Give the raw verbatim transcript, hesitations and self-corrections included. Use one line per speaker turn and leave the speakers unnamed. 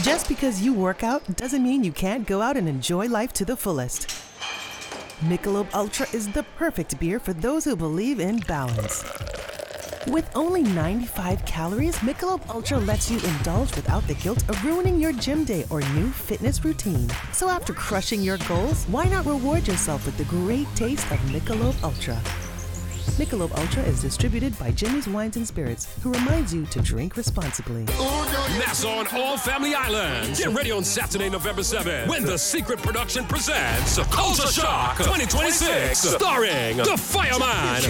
Just because you work out doesn't mean you can't go out and enjoy life to the fullest. Michelob Ultra is the perfect beer for those who believe in balance. With only ninety-five calories, Michelob Ultra lets you indulge without the guilt of ruining your gym day or new fitness routine. So after crushing your goals, why not reward yourself with the great taste of Michelob Ultra? Michelob Ultra is distributed by Jimmy's Wines and Spirits, who reminds you to drink responsibly.
Nassau on all family islands. Get ready on Saturday, November seventh, when The Secret Production presents Culture Shock twenty twenty-six, starring The Fireman,